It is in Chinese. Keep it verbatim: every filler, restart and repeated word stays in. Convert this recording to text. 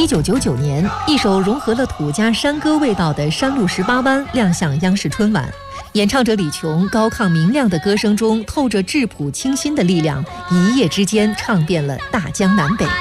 一九九九年，一首融合了土家山歌味道的《山路十八弯》亮相央视春晚。演唱者李琼高亢明亮的歌声中透着质朴清新的力量，一夜之间唱遍了大江南北。